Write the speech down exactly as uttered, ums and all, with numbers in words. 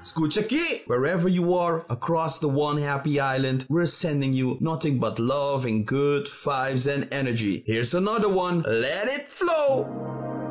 Skuchaki! Wherever you are across the one happy island, we're sending you nothing but love and good vibes and energy. Here's another one. Let it flow!